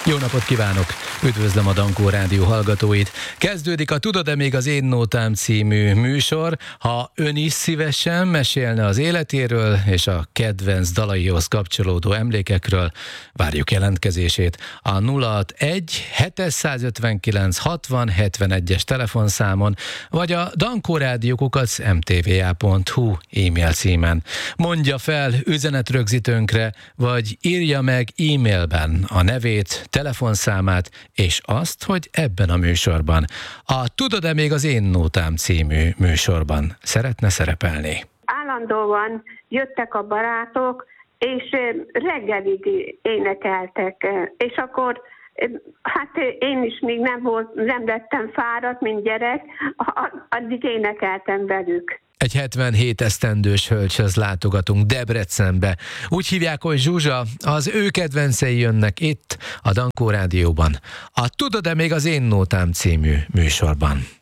Jó napot kívánok! Üdvözlöm a Dankó Rádió hallgatóit! Kezdődik a Tudod-e még az Én Nótám című műsor. Ha ön is szívesen mesélne az életéről és a kedvenc dalaihoz kapcsolódó emlékekről, várjuk jelentkezését. A 061 759 60 71-es telefonszámon, vagy a dankórádió@mtva.hu e-mail címen. Mondja fel üzenetrögzítőnkre, vagy írja meg e-mailben a nevét, telefonszámát, és azt, hogy ebben a műsorban, a Tudod-e még az Én Nótám című műsorban szeretne szerepelni. Állandóan jöttek a barátok, és reggelig énekeltek, és akkor hát én is még nem lettem fáradt, mint gyerek, addig énekeltem velük. Egy 77 esztendős hölgyhöz látogatunk Debrecenbe. Úgy hívják, hogy Zsuzsa, az ő kedvencei jönnek itt, a Dankó Rádióban. A Tudod-e még az Én Nótám című műsorban.